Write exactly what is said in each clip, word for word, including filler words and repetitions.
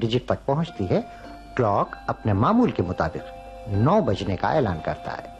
Digit तक पहुंचती है, क्लॉक अपने मामूल के मुताबिक नौ बजने का ऐलान करता है।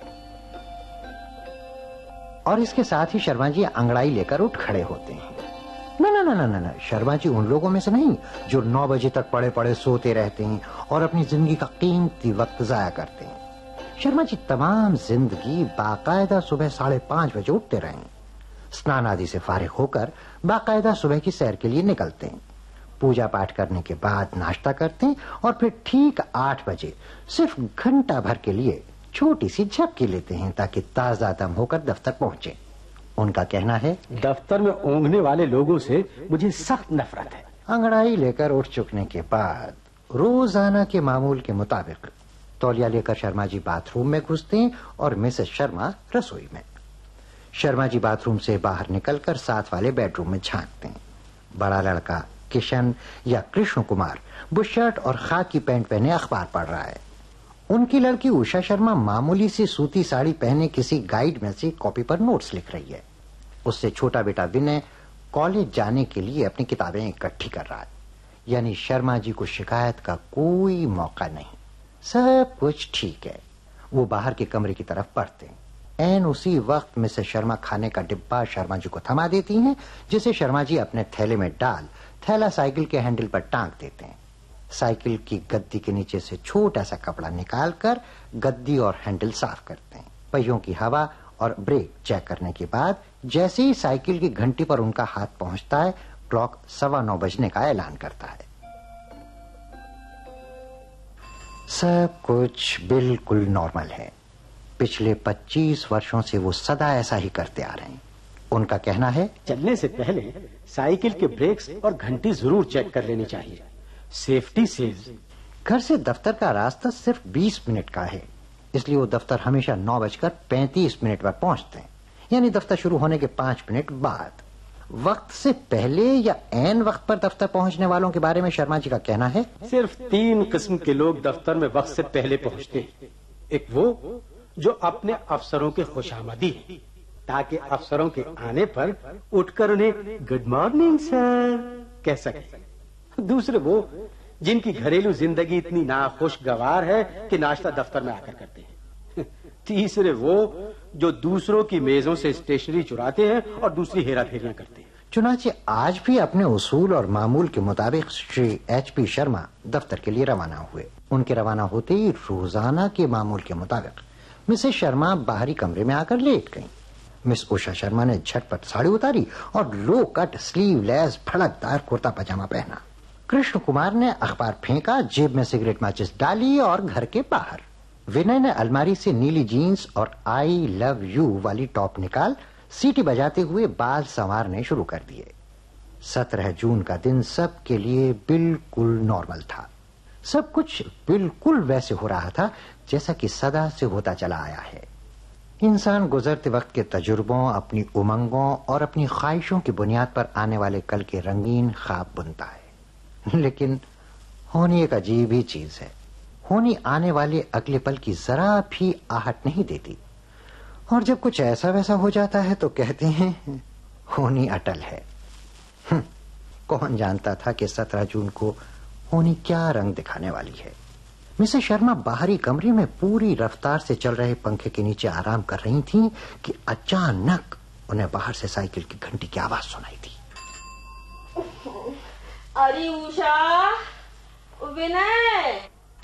और इसके साथ ही शर्मा जी अंगड़ाई लेकर उठ खड़े होते हैं। ना ना ना ना ना शर्मा जी उन लोगों में से नहीं जो नौ बजे तक पड़े पड़े सोते रहते हैं और अपनी जिंदगी का कीमती वक्त जाया करते हैं। शर्मा जी तमाम जिंदगी बाकायदा सुबह साढ़े पांच बजे उठते रहे, स्नान आदि से फारिग होकर बाकायदा सुबह की सैर के लिए निकलते हैं, पूजा पाठ करने के बाद नाश्ता करते हैं और फिर ठीक आठ बजे सिर्फ घंटा भर के लिए छोटी सी झपकी लेते हैं ताकि ताजा दम होकर दफ्तर पहुंचे। उनका कहना है, दफ्तर में ऊँघने वाले लोगों से मुझे सख्त नफरत है। अंगड़ाई लेकर उठ चुकने के बाद रोजाना के मामूल के मुताबिक तौलिया लेकर शर्मा जी बाथरूम में घुसते हैं और मिसेस शर्मा रसोई में। शर्मा जी बाथरूम से बाहर निकलकर साथ वाले बेडरूम में झांकते हैं। बड़ा लड़का किशन या कृष्ण कुमार बुशर्ट और खाकी पैंट पहने अखबार पढ़ रहा है। उनकी लड़की उषा शर्मा मामूली सी सूती साड़ी पहने किसी गाइड में से कॉपी पर नोट्स लिख रही है। उससे छोटा बेटा विनय कॉलेज जाने के लिए अपनी किताबें इकट्ठी कर रहा है। यानी शर्मा जी को शिकायत का कोई मौका नहीं, सब कुछ ठीक है। वो बाहर के कमरे की तरफ बढ़ते हैं। एन उसी वक्त मिसेस शर्मा खाने का डिब्बा शर्मा जी को थमा देती हैं, जिसे शर्मा जी अपने थैले में डाल थैला साइकिल के हैंडल पर टांग देते हैं। साइकिल की गद्दी के नीचे से छोटा सा कपड़ा निकालकर गद्दी और हैंडल साफ करते हैं। पहियों की हवा और ब्रेक चेक करने के बाद जैसे ही साइकिल की घंटी पर उनका हाथ पहुंचता है, क्लॉक सवा नौ बजने का ऐलान करता है। सब कुछ बिल्कुल नॉर्मल है। पिछले पच्चीस वर्षों से वो सदा ऐसा ही करते आ रहे हैं। उनका कहना है, चलने से पहले साइकिल के ब्रेक्स और घंटी जरूर चेक कर लेनी चाहिए। Safety saves. घर से दफ्तर का रास्ता सिर्फ बीस मिनट का है, इसलिए वो दफ्तर हमेशा नौ बजकर पैंतीस मिनट पर पहुंचते हैं, यानी दफ्तर शुरू होने के पांच मिनट बाद। वक्त से पहले या एन वक्त पर दफ्तर पहुंचने वालों के बारे में शर्मा जी का कहना है, सिर्फ तीन किस्म के लोग दफ्तर में वक्त से पहले पहुंचते हैं। एक वो जो अपने अफसरों के खुशामदी है, ताकि अफसरों के आने पर उठकर उन्हें गुड मॉर्निंग सर कह सके। दूसरे वो जिनकी घरेलू जिंदगी इतनी नाखुशगवार है कि नाश्ता दफ्तर में आकर करते हैं। तीसरे वो जो दूसरों की मेजों से स्टेशनरी चुराते हैं और दूसरी हेरा फेरियां करते हैं। चुनाचे आज भी अपने उसूल और मामूल के मुताबिक श्री एच पी शर्मा दफ्तर के लिए रवाना हुए। उनके रवाना होते ही रोजाना के मामूल के मुताबिक मिसेस शर्मा बाहरी कमरे में आकर लेट गईं। मिस उषा शर्मा ने झटपट साड़ी उतारी और लो कट स्लीवलेस भड़कदार कुर्ता पजामा पहना। कृष्ण कुमार ने अखबार फेंका, जेब में सिगरेट माचिस डाली और घर के बाहर। विनय ने अलमारी से नीली जीन्स और आई लव यू वाली टॉप निकाल सीटी बजाते हुए बाल संवारने शुरू कर दिए। सत्रह जून का दिन सबके लिए बिल्कुल नॉर्मल था। सब कुछ बिल्कुल वैसे हो रहा था जैसा कि सदा से होता चला आया है। इंसान गुजरते वक्त के तजुर्बों, अपनी उमंगों और अपनी ख्वाहिशों की बुनियाद पर आने वाले कल के रंगीन ख्वाब बुनता है। लेकिन होनी एक अजीब ही चीज है। होनी आने वाले अगले पल की जरा भी आहट नहीं देती, और जब कुछ ऐसा वैसा हो जाता है तो कहते हैं होनी अटल है। कौन जानता था कि सत्रह जून को होनी क्या रंग दिखाने वाली है। मिसेस शर्मा बाहरी कमरे में पूरी रफ्तार से चल रहे पंखे के नीचे आराम कर रही थीं कि अचानक उन्हें बाहर से साइकिल की घंटी की आवाज सुनाई दी। अरे उषा, विनय,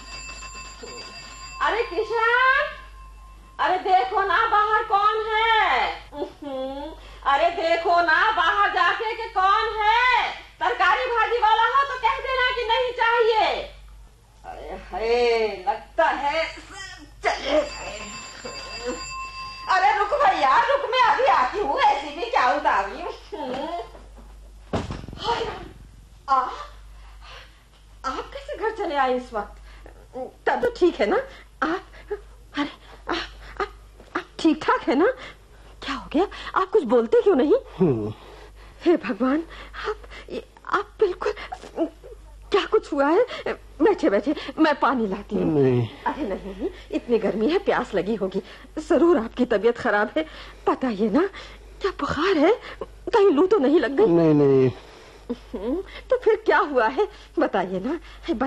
अरे किशन, अरे देखो ना बाहर कौन है। अरे देखो ना बाहर जाके कि कौन है। तरकारी भाजी वाला हो तो कह देना कि नहीं चाहिए। अरे है, लगता है चले। अरे रुक भैया रुक, मैं अभी आती हूँ। ऐसी भी क्या उतावली हूँ। आप आप कैसे घर चले आए इस वक्त? तब तो ठीक है ना आप? अरे आप आप, आप ठीक ठाक है ना? क्या हो गया? आप कुछ बोलते क्यों नहीं? हे भगवान, आप आप बिल्कुल, क्या कुछ हुआ है? बैठे बैठे मैं पानी लाती हूँ। नहीं। अरे नहीं नहीं, इतनी गर्मी है, प्यास लगी होगी। जरूर आपकी तबीयत खराब है। बताइए ना, क्या बुखार है? कहीं लू तो नहीं लग गई? नहीं नहीं। तो फिर क्या हुआ है बताइए ना।